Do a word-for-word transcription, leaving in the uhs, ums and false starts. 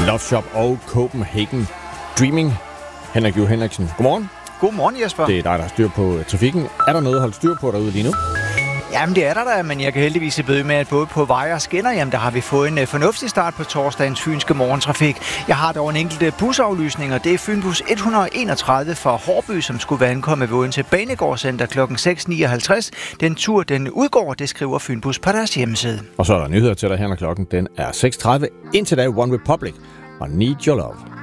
Love Shop og Copenhagen Dreaming. Henrik Juhl Henriksen, godmorgen. Godmorgen, Jesper. Det er dig, der har styr på trafikken. Er der noget at holde styr på derude lige nu? Jamen, det er der da, men jeg kan heldigvis bøde med, at både på veje og skinner, jamen, der har vi fået en fornuftig start på torsdagens fynske morgentrafik. Jeg har dog en enkelt busaflysning, og det er Fynbus et hundrede og enogtredive fra Hårby, som skulle være ankommet ved Odense Banegårdscenter klokken seks nioghalvtreds. Den tur, den udgår, det skriver Fynbus på deres hjemmeside. Og så er der nyheder til dig her, når klokken den er seks tredive. Indtil da, One Republic og Need Your Love.